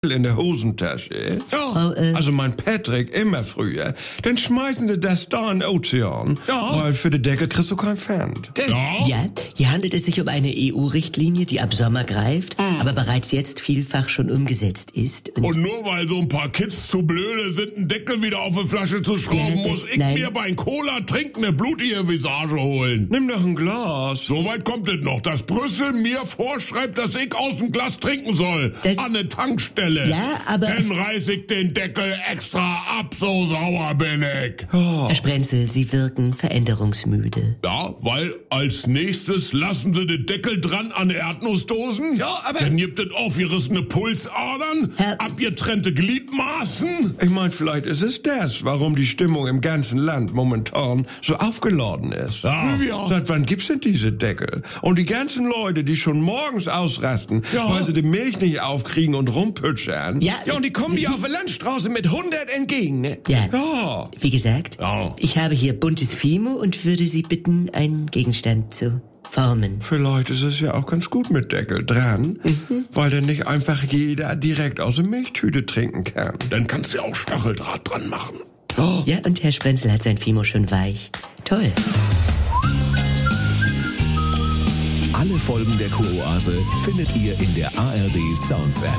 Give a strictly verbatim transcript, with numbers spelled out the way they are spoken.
in der Hosentasche. Ja. Frau, äh, also mein Patrick immer früher, dann schmeißen die das da in den Ozean. Ja. Weil für den Deckel kriegst du keinen Pfand. Ja. ja, hier handelt es sich um eine E U-Richtlinie, die ab Sommer greift, hm. aber bereits jetzt vielfach schon umgesetzt ist. Und, und nur weil so ein paar Kids zu blöde sind, einen Deckel wieder auf die Flasche zu schrauben, ja, muss ich nein. mir beim Cola trinken eine blutige Visage holen. Nimm doch ein Glas. So weit kommt es noch, dass Brüssel mir vorschreibt, dass ich aus dem Glas trinken soll. Das an eine Tankstelle. Ja, aber... Dann reiß ich den Deckel extra ab, so sauer bin ich. Oh. Herr Sprenzel, Sie wirken veränderungsmüde. Ja, weil als nächstes lassen Sie den Deckel dran an Erdnussdosen. Ja, aber... Dann gibt es aufgerissene Pulsadern, Herr... abgetrennte Gliedmaßen. Ich mein, vielleicht ist es das, warum die Stimmung im ganzen Land momentan so aufgeladen ist. Ja. ja. Seit wann gibt's denn diese Deckel? Und die ganzen Leute, die schon morgens ausrasten, ja. weil sie die Milch nicht aufkriegen und rumpütschern. Ja, ja, und die kommen dir auf der Landstraße mit hundert entgegen, ne? Ja. ja. Wie gesagt, ja. ich habe hier buntes Fimo und würde Sie bitten, einen Gegenstand zu formen. Vielleicht ist es ja auch ganz gut mit Deckel dran, mhm. weil dann nicht einfach jeder direkt aus der Milchtüte trinken kann. Dann kannst du auch Stacheldraht dran machen. Oh. Ja, und Herr Sprenzel hat sein Fimo schon weich. Toll. Alle Folgen der Kuroase findet ihr in der A R D Sounds App.